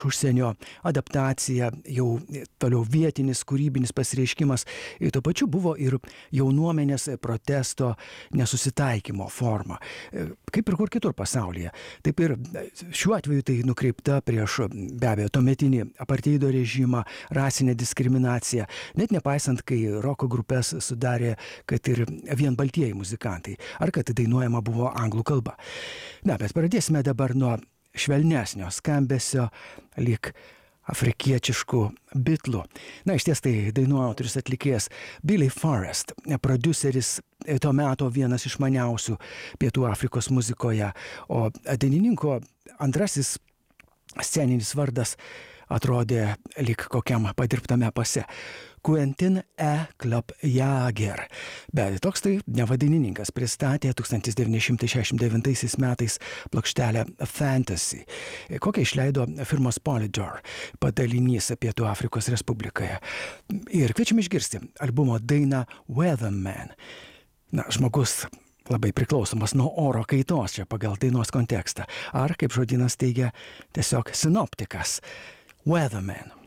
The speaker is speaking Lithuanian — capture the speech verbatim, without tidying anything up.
užsienio adaptacija, jau toliau vietinis kūrybinis pasireiškimas. Ir tuo pačiu buvo ir jaunuomenės protesto nesusitaikymo forma. Kaip ir kur kitur pasaulyje. Taip ir šiuo atveju tai nukreipta prieš be abejo tuometinį apartheido režimą, rasinę diskriminaciją. Net nepaisant, kai roko grupės sudarė, kad ir vien baltieji muzikantai. Ar kad dainuojama buvo anglų kalba. Na, bet pradėsime dabar nuo švelnesnio skambesio, lyg afrikiečiškų bitlų. Na, iš ties tai dainų autorius atlikėjas Billy Forrest, prodiuseris to meto vienas išmaniausių Pietų Afrikos muzikoje, o dainininko antrasis sceninis vardas atrodė lyg kokiam padirbtame pase. Quentin E. Club Jager. Bet toks tai nevadinininkas pristatė tūkstantis devyni šimtai šešiasdešimt devintaisiais metais plokštelę Fantasy, kokią išleido firmos Polydor padalinys Pietų Afrikos Respublikoje. Ir kviečiame išgirsti albumo dainą Weatherman. Na, žmogus labai priklausomas nuo oro kaitos čia pagal dainos kontekstą. Ar, kaip žodynas teigia, tiesiog sinoptikas. Weatherman.